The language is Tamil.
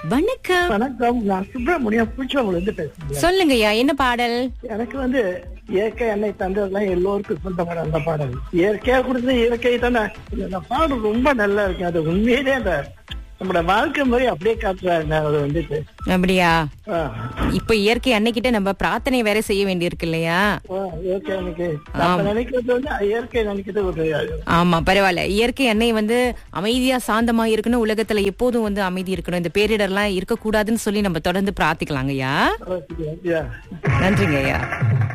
வணக்கம். வணக்கம். நான் சுப்பிரமணியம் பூச்சவங்கள இருந்து பேசுறேன். சொல்லுங்கய்யா, என்ன பாடல்? எனக்கு இயற்கை எண்ணெய் தந்ததெல்லாம் எல்லோருக்கும் சொந்தமான அந்த பாடல். இயற்கையா கொடுத்தது இயற்கை தானே. அந்த பாடல் ரொம்ப நல்லா இருக்கு. அது உண்மையிலே அந்த நம்மளோட வாழ்க்கை மாதிரி அப்படியே காட்டுறாங்க. அது அப்படியா? ஆ, இப்ப இயற்கை அன்னைக்கிட்ட நம்ம பிரார்த்தனை வேற செய்ய வேண்டியிருக்கு இல்லையா? இயற்கை அன்னைக்கு நம்ம நினைக்கிறது இயற்கை நினைக்கிறது ஒரு ஆமா, பரவாயில்ல. இயற்கை அன்னை அமைதியா சாந்தமா இருக்கணும், உலகத்துல எப்போதும் அமைதி இருக்கணும், இந்த பேரிடர்லாம் இருக்க கூடாதுன்னு சொல்லி நம்ம தொடர்ந்து பிரார்த்திக்கலாங்கய்யா. ஓகே. நன்றிங்க ஐயா.